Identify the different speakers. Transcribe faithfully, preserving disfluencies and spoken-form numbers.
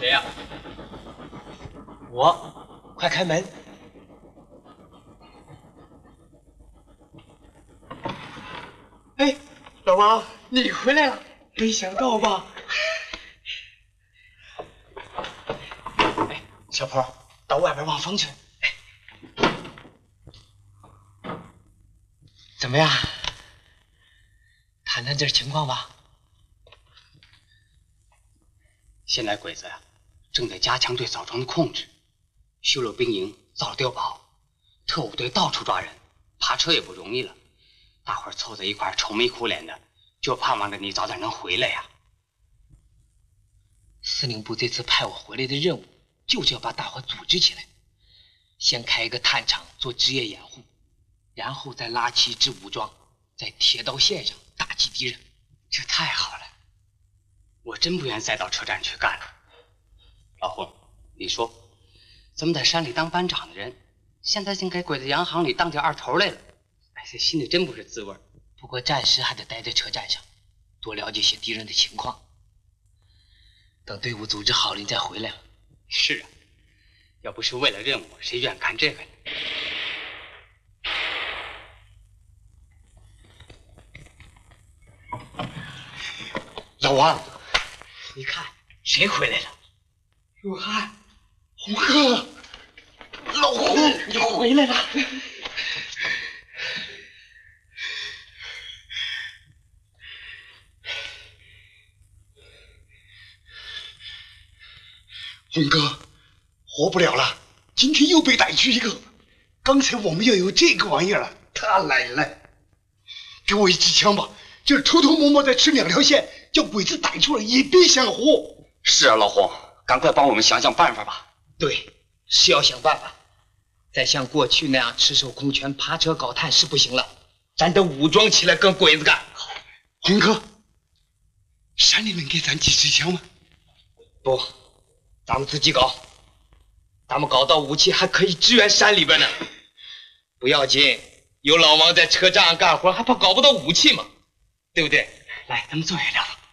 Speaker 1: 谁呀？我，快开门！哎，老王，你回来了，没想到吧？哎，小坡，到外边望风去。哎，怎么样？谈谈这情况吧。
Speaker 2: 现在鬼子呀、啊，正在加强对枣庄的控制，修了兵营，造了碉堡，特务队到处抓人，爬车也不容易了。大伙儿凑在一块儿，愁眉苦脸的，就盼望着你早点能回来呀。
Speaker 1: 司令部这次派我回来的任务，就是要把大伙组织起来，先开一个探场做职业掩护，然后再拉起一支武装，在铁道线上打击敌人。
Speaker 2: 这太好了，我真不愿再到车站去干了。老洪，你说，咱们在山里当班长的人，现在竟给鬼子洋行里当起二头来了，哎，这心里真不是滋味。
Speaker 1: 不过暂时还得待在车站上，多了解些敌人的情况。等队伍组织好了，你再回来。
Speaker 2: 是啊，要不是为了任务，谁愿干这个呢？
Speaker 1: 老王，你看谁回来了？
Speaker 3: 陆汉，洪哥，
Speaker 1: 老洪，你回来了。
Speaker 3: 洪哥，活不了了，今天又被逮去一个。刚才我们要有这个玩意儿了，他来了。给我一支枪吧，就是偷偷摸摸再吃两条线，叫鬼子逮住了也别想活。
Speaker 2: 是啊，老洪，赶快帮我们想想办法吧。
Speaker 1: 对，是要想办法。再像过去那样赤手空拳爬车搞探是不行了，咱得武装起来跟鬼子干。
Speaker 3: 洪哥，山里能给咱几支枪吗？
Speaker 1: 不，咱们自己搞。咱们搞到武器还可以支援山里边呢。不要紧，有老王在车站上干活，还怕搞不到武器吗？对不对？
Speaker 2: 来，咱们坐下聊聊。